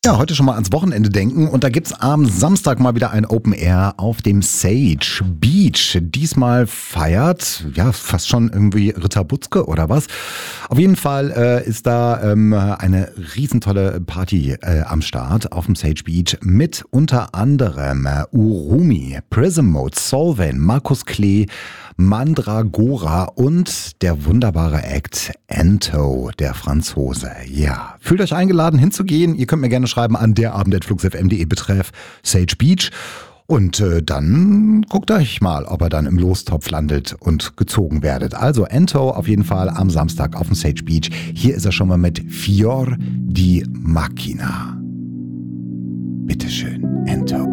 Ja, heute schon mal ans Wochenende denken und da gibt's am Samstag mal wieder ein Open Air auf dem Sage Beach. Diesmal feiert, ja, fast schon irgendwie Ritter Butzke oder was. Auf jeden Fall ist da eine riesentolle Party am Start auf dem Sage Beach mit unter anderem Urumi, Prism Mode, Solveig, Markus Klee, Mandragora und der wunderbare Act Ento, der Franzose. Ja, fühlt euch eingeladen hinzugehen. Ihr könnt mir gerne schreiben an derabend@fluxfm.de betreff Sage Beach. Und dann guckt euch mal, ob er dann im Lostopf landet und gezogen werdet. Also Ento auf jeden Fall am Samstag auf dem Sage Beach. Hier ist er schon mal mit Fior di Macchina. Bitteschön, Ento.